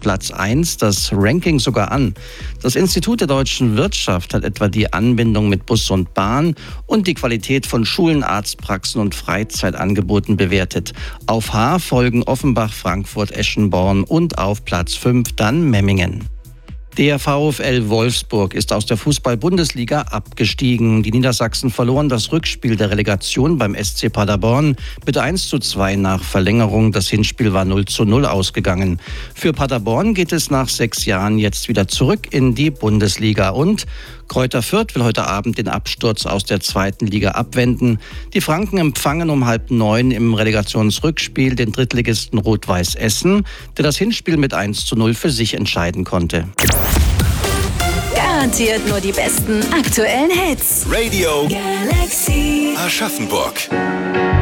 Platz 1 das Ranking sogar an. Das Institut der deutschen Wirtschaft hat etwa die Anbindung mit Bus und Bahn und die Qualität von Schulen, Arztpraxen und Freizeitangeboten bewertet. Auf H folgen Offenbach, Frankfurt, Eschenborn und auf Platz 5 dann Memmingen. Der VfL Wolfsburg ist aus der Fußball-Bundesliga abgestiegen. Die Niedersachsen verloren das Rückspiel der Relegation beim SC Paderborn mit 1:2 nach Verlängerung. Das Hinspiel war 0:0 ausgegangen. Für Paderborn geht es nach 6 Jahren jetzt wieder zurück in die Bundesliga. Und Greuther Fürth will heute Abend den Absturz aus der 2. Liga abwenden. Die Franken empfangen um 8:30 im Relegationsrückspiel den Drittligisten Rot-Weiß Essen, der das Hinspiel mit 1:0 für sich entscheiden konnte. Garantiert nur die besten aktuellen Hits. Radio Galaxy Aschaffenburg.